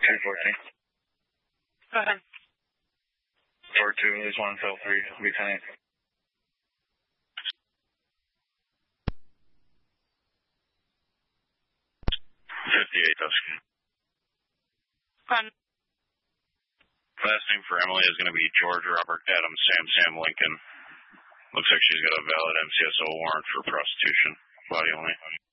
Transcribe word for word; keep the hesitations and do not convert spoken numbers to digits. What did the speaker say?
three fourteen. Go ahead. four two, there's one fill three, Lieutenant. fifty-eight, Husky. Fun. Last name for Emily is going to be George Robert Adams Sam Sam Lincoln. Looks like she's got a valid M C S O warrant for prostitution. Body only.